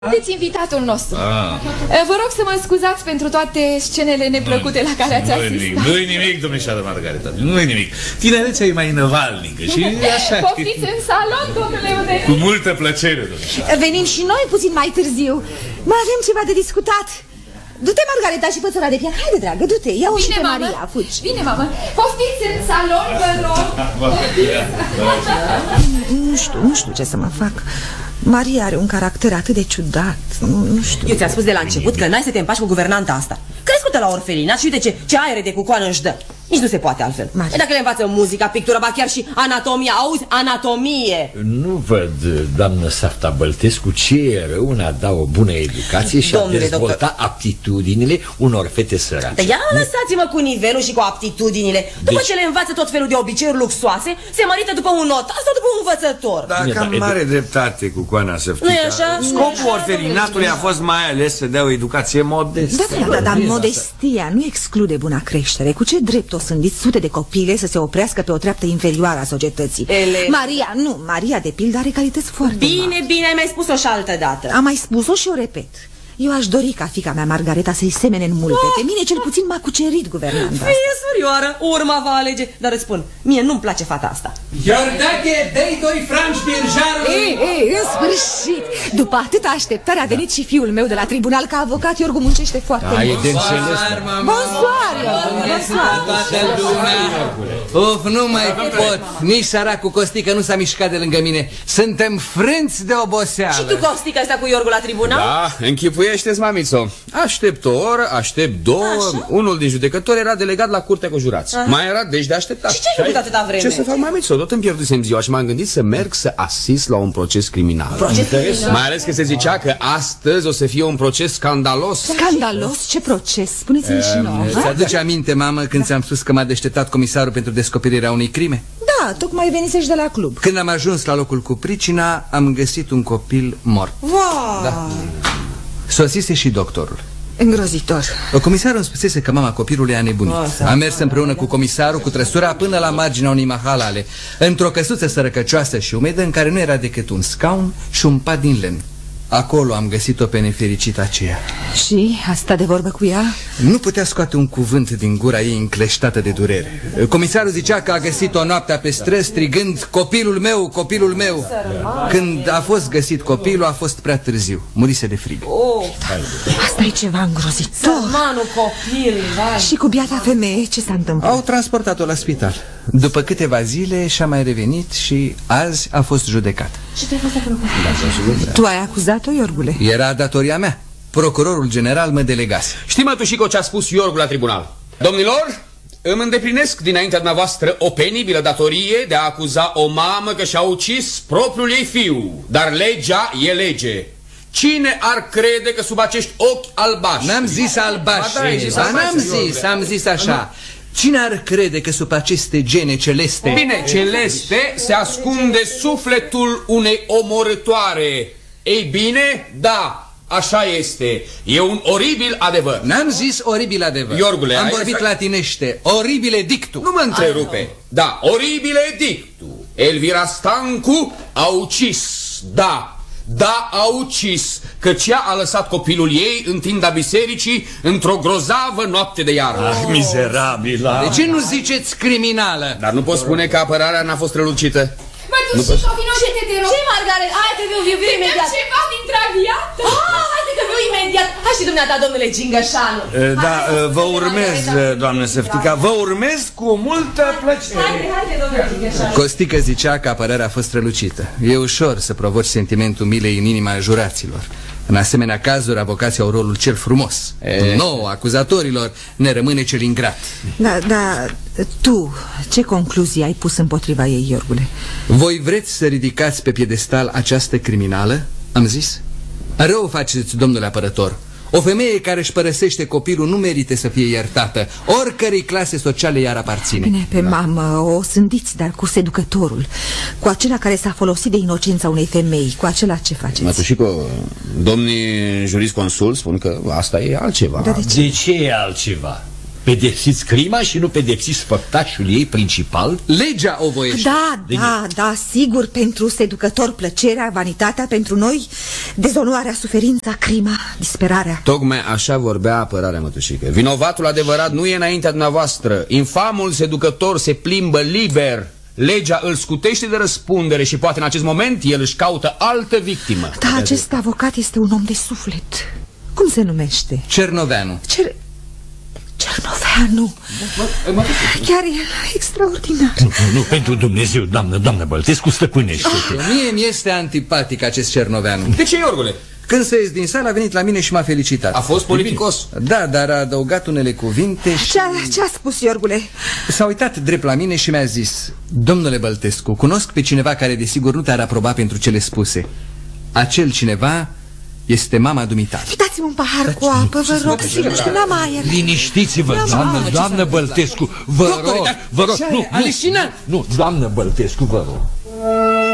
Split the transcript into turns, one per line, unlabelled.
Sunteți invitatul nostru. Vă rog să mă scuzați pentru toate scenele neplăcute la care ați asistat.
Nu-i nimic, domnișoară Margareta, nu-i nimic. Tinerețea e mai năvalnică și așa.
Poftiți în salon, domnule Uderii.
Cu multă plăcere, domnișoară.
Venim și noi puțin mai târziu. Mai avem ceva de discutat. Du-te, Margareta, și fă-țora de pian. Haide, dragă, du-te, ia-o și pe Maria, fugi.
Bine, mamă. Poftiți în salon, vă rog.
Nu știu ce să mă fac. Maria are un caracter atât de ciudat. Nu știu.
Eu ți-am spus de la început că n-ai să te împaci cu guvernanta asta. Crescută la orfelinat și uite ce aere de cucoană își dă. Nici nu se poate altfel.
Maria.
Dacă le învață muzica, pictură, ba chiar și anatomia. Auzi? Anatomie.
Nu văd, doamnă Safta Băltescu, ce e rău în a da o bună educație și a dezvolta aptitudinile unor fete sărace.
Ia lăsați-mă cu nivelul și cu aptitudinile. După ce le învață tot felul de obiceiuri luxoase, se mărită după un notar sau după un învățător.
Da, cam mare dreptate cu Coana Săftica.
Nu-i așa?
Scopul orfelinatului a fost mai ales să dea o educație modestă.
Dar modestia nu exclude buna creștere. Cu ce drept o sândit sute de copile să se oprească pe o treaptă inferioară a societății? Maria de pildă are calități foarte mari.
Bine, ai mai spus-o și altă dată.
Am mai spus-o și o repet. Eu aș dori ca fiica mea Margareta să-i semene în multe. Pe mine cel puțin m-a cucerit guvernanta asta.
Fie surioară, urma va alege. Dar îți spun, mie nu-mi place fata asta.
Iordache, dă-i 2 franci birjarul.
Ei, în sfârșit. După atâta așteptare a venit și fiul meu de la tribunal. Ca avocat, Iorgu muncește foarte mult.
E de înțeles.
Bonsoir,
Of, nu mai pot. Nici săracul Costică nu s-a mișcat de lângă mine. Suntem frânți de oboseală.
Și tu, Costică, asta cu Iorgu la tribunal?
Da, închipuiește-ți, mamițo. Aștept o oră, aștept două.
Așa?
Unul din judecători era delegat la curtea cu jurați. Mai era deci de așteptat.
Și ce ai făcut atâta vreme?
Ce să fac, mamițo? Tot îmi pierdusem ziua și m-am gândit să merg să asist la un proces criminal. Mai ales că se zicea că astăzi o să fie un proces scandalos.
Scandalos? Ce proces? Spuneți-mi și nouă.
Ți-aduce aminte, mamă, când ți-am spus că m-a deșteptat comisarul pentru descoperirea unei crime?
Da, tocmai venisești de la club.
Când am ajuns la locul cu pricina, am găsit un copil mort.
Wow.
Da. Sosise și doctorul.
Îngrozitor.
Comisarul îmi spusese că mama copilului a nebunit. Am mers împreună cu comisarul cu trăsura până la marginea unei mahalale, într-o căsuță sărăcăcioasă și umedă în care nu era decât un scaun și un pat din lemn. Acolo am găsit-o pe nefericita aceea.
Și a stat de vorbă cu ea?
Nu putea scoate un cuvânt din gura ei încleștată de durere. Comisarul zicea că a găsit-o noaptea pe străzi strigând: copilul meu, copilul meu. Când a fost găsit copilul a fost prea târziu. Murise de frig.
Asta e ceva îngrozitor.
Sărmanul copil, vai.
Și cu biata femeie ce s-a întâmplat?
Au transportat-o la spital. După câteva zile și-a mai revenit și azi a fost judecat.
Și tu ai fost acolo?
Tu ai acuzat-o, Iorgule?
Era datoria mea. Procurorul general mă delegase.
Știi, mătușico, ce a spus Iorgu la tribunal? Domnilor, îmi îndeplinesc dinaintea dumneavoastră o penibilă datorie de a acuza o mamă că și-a ucis propriul ei fiu. Dar legea e lege. Cine ar crede că sub acești ochi albaștri...
N-am zis albaștri, am zis așa. Cine ar crede că sub aceste gene celeste...
Bine, celeste se ascunde sufletul unei omorătoare. Ei bine, da, așa este. E un oribil adevăr.
N-am zis oribil adevăr.
Iorgule,
am vorbit latinește. Oribile dictu.
Nu mă întrerupe. Da, oribile dictu. Elvira Stancu a ucis, da, a ucis, căci ea a lăsat copilul ei în tinda bisericii într-o grozavă noapte de iarnă.
Mizerabilă.
De ce nu ziceți criminală?
Dar nu pot spune că apărarea n-a fost strălucită.
Mătușico, vino și te rog.
Ce, Margaret? Hai că viu imediat.
Ceva din traviată.
Haide că viu imediat. Hai și dumneata, domnule Gingășanu.
Da, vă urmez, doamnă Săftica. Vă urmez cu multă plăcere.
Haide, domnule Gingășanu.
Costică zicea că apărarea a fost strălucită. E ușor să provoci sentimentul milei în inima juraților. În asemenea cazuri, avocații au rolul cel frumos. Nouă acuzatorilor ne rămâne cel ingrat.
Da, tu, ce concluzii ai pus împotriva ei, Iorgule?
Voi vreți să ridicați pe piedestal această criminală? Am zis. Rău faceți, domnule apărător. O femeie care își părăsește copilul nu merită să fie iertată, oricărei clase sociale i-ar aparține.
Bine, pe mamă, o sândiți, dar cu seducătorul, cu acela care s-a folosit de inocența unei femei, cu acela ce faceți?
Mătușico, domnii jurisconsul spun că asta e altceva.
Dar
De ce e altceva? Pedepsiți crima și nu pedepsiți făptașul ei principal?
Legea o voiește.
Da, sigur, pentru seducător plăcerea, vanitatea, pentru noi dezonoarea, suferința, crima, disperarea.
Tocmai așa vorbea apărarea, mătușică. Vinovatul adevărat nu e înaintea dumneavoastră. Infamul seducător se plimbă liber. Legea îl scutește de răspundere și poate în acest moment el își caută altă victimă.
Da, acest avocat este un om de suflet. Cum se numește?
Cernoveanu.
Cernoveanu. Chiar e extraordinar.
Nu, pentru Dumnezeu, doamnă Băltescu, stăpânește.
Mie mi este antipatic acest Cernoveanu.
De ce, Iorgule?
Când s-a ies din sală, a venit la mine și m-a felicitat.
A fost politicos?
Da, dar a adăugat unele cuvinte și...
Ce-a spus, Iorgule?
S-a uitat drept la mine și mi-a zis: domnule Băltescu, cunosc pe cineva care desigur nu te-ar aproba pentru cele spuse. Acel cineva este mama dumitale.
Dați-mi un pahar cu apă, vă rog, sigur, știu, n-am aer.
Liniștiți-vă, doamnă Băltescu, vă rog,
nu,
doamnă Băltescu, vă rog.